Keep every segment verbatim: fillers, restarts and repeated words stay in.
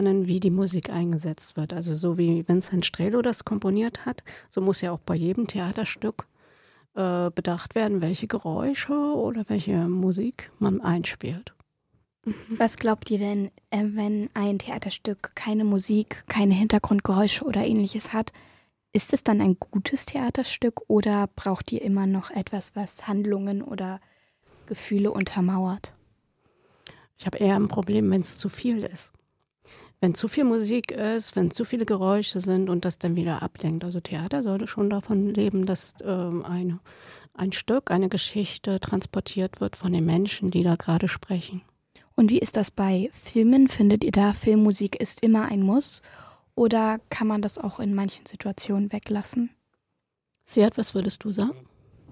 lernen, wie die Musik eingesetzt wird. Also so wie Vincent Strelo das komponiert hat, so muss ja auch bei jedem Theaterstück äh, bedacht werden, welche Geräusche oder welche Musik man einspielt. Was glaubt ihr denn, äh, wenn ein Theaterstück keine Musik, keine Hintergrundgeräusche oder ähnliches hat? Ist es dann ein gutes Theaterstück oder braucht ihr immer noch etwas, was Handlungen oder Gefühle untermauert? Ich habe eher ein Problem, wenn es zu viel ist. Wenn zu viel Musik ist, wenn zu viele Geräusche sind und das dann wieder ablenkt. Also Theater sollte schon davon leben, dass ähm, eine, ein Stück, eine Geschichte transportiert wird von den Menschen, die da gerade sprechen. Und wie ist das bei Filmen? Findet ihr da, Filmmusik ist immer ein Muss? Oder kann man das auch in manchen Situationen weglassen? Siad, was würdest du sagen?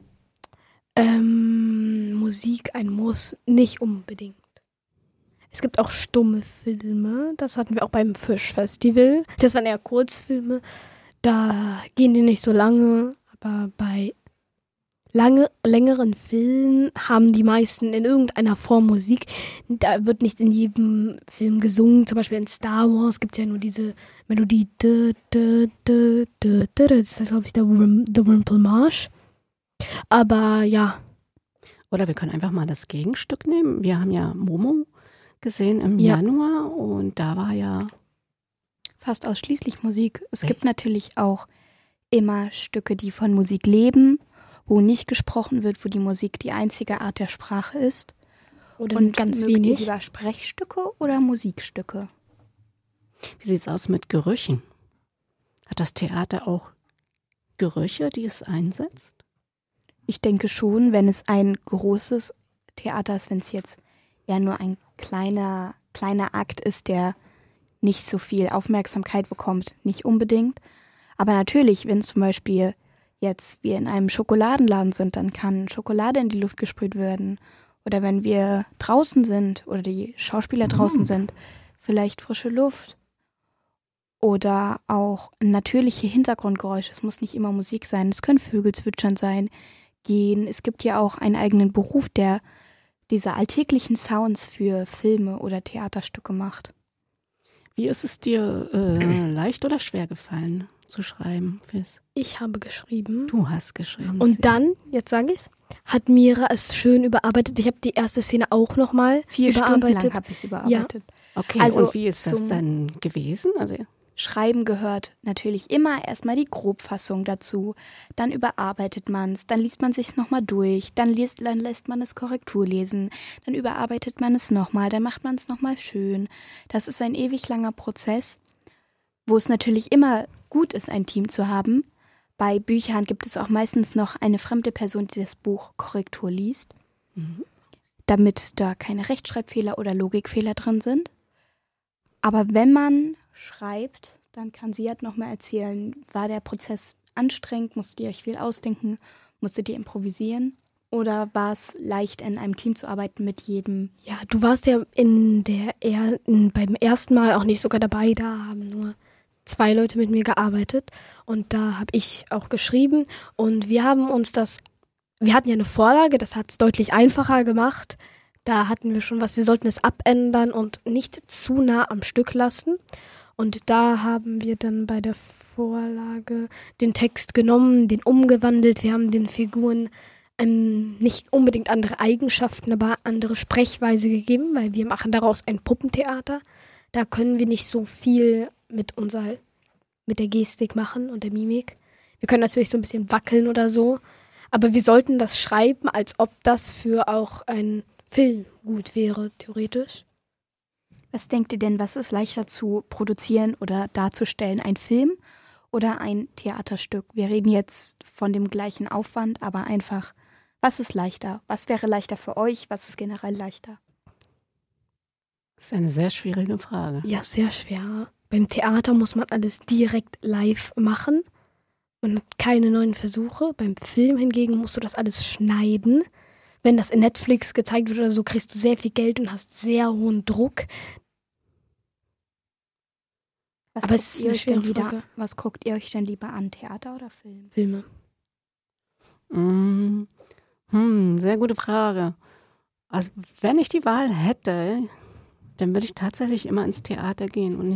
Ähm, Musik ein Muss, nicht unbedingt. Es gibt auch stumme Filme, das hatten wir auch beim Fischfestival. Das waren eher Kurzfilme, da gehen die nicht so lange, aber bei lange, längeren Filmen haben die meisten in irgendeiner Form Musik. Da wird nicht in jedem Film gesungen, zum Beispiel in Star Wars gibt es ja nur diese Melodie, das ist, glaube ich, der The Wimple Marsh. Aber ja. Oder wir können einfach mal das Gegenstück nehmen. Wir haben ja Momo gesehen im Ja. Januar und da war ja fast ausschließlich Musik. Es gibt natürlich auch immer Stücke, die von Musik leben, wo nicht gesprochen wird, wo die Musik die einzige Art der Sprache ist. Oder und ganz mögt ihr wenig. lieber Sprechstücke oder Musikstücke? Wie sieht es aus mit Gerüchen? Hat das Theater auch Gerüche, die es einsetzt? Ich denke schon, wenn es ein großes Theater ist, wenn es jetzt eher nur ein kleiner, kleiner Akt ist, der nicht so viel Aufmerksamkeit bekommt, nicht unbedingt. Aber natürlich, wenn zum Beispiel jetzt wir in einem Schokoladenladen sind, dann kann Schokolade in die Luft gesprüht werden. Oder wenn wir draußen sind oder die Schauspieler draußen sind, vielleicht frische Luft. Oder auch natürliche Hintergrundgeräusche. Es muss nicht immer Musik sein. Es können Vögel zwitschern sein, gehen. Es gibt ja auch einen eigenen Beruf, der diese alltäglichen Sounds für Filme oder Theaterstücke macht. Wie ist es dir äh, leicht oder schwer gefallen zu schreiben? Fizz? Ich habe geschrieben. Du hast geschrieben. Und dann, jetzt sage ich's, hat Mira es schön überarbeitet. Ich habe die erste Szene auch nochmal Vier überarbeitet. Stunden lang habe ich es überarbeitet. Okay, Also und wie ist das zum dann gewesen? Also Schreiben gehört natürlich immer erstmal die Grobfassung dazu. Dann überarbeitet man es, dann liest man sich nochmal durch, dann, liest, dann lässt man es Korrektur lesen, dann überarbeitet man es nochmal, dann macht man es nochmal schön. Das ist ein ewig langer Prozess, wo es natürlich immer gut ist, ein Team zu haben. Bei Büchern gibt es auch meistens noch eine fremde Person, die das Buch Korrektur liest, mhm. damit da keine Rechtschreibfehler oder Logikfehler drin sind. Aber wenn man schreibt, dann kann sie halt nochmal erzählen, war der Prozess anstrengend, musstet ihr euch viel ausdenken, musstet ihr improvisieren oder war es leicht, in einem Team zu arbeiten mit jedem? Ja, du warst ja in der er in, beim ersten Mal auch nicht sogar dabei, da haben nur zwei Leute mit mir gearbeitet und da habe ich auch geschrieben und wir haben uns das, wir hatten ja eine Vorlage, das hat es deutlich einfacher gemacht. Da hatten wir schon was, wir sollten es abändern und nicht zu nah am Stück lassen. Und da haben wir dann bei der Vorlage den Text genommen, den umgewandelt. Wir haben den Figuren ähm, nicht unbedingt andere Eigenschaften, aber andere Sprechweise gegeben, weil wir machen daraus ein Puppentheater. Da können wir nicht so viel mit unserer, mit der Gestik machen und der Mimik. Wir können natürlich so ein bisschen wackeln oder so, aber wir sollten das schreiben, als ob das für auch ein Film gut wäre, theoretisch. Was denkt ihr denn, was ist leichter zu produzieren oder darzustellen? Ein Film oder ein Theaterstück? Wir reden jetzt von dem gleichen Aufwand, aber einfach, was ist leichter? Was wäre leichter für euch? Was ist generell leichter? Das ist eine sehr schwierige Frage. Ja, sehr schwer. Beim Theater muss man alles direkt live machen. Man hat keine neuen Versuche. Beim Film hingegen musst du das alles schneiden. Wenn das in Netflix gezeigt wird oder so, kriegst du sehr viel Geld und hast sehr hohen Druck. Was Aber es ist eine euch denn schwere wieder, Frage. Was guckt ihr euch denn lieber an, Theater oder Film? Filme. Mm, hm, sehr gute Frage. Also wenn ich die Wahl hätte, dann würde ich tatsächlich immer ins Theater gehen und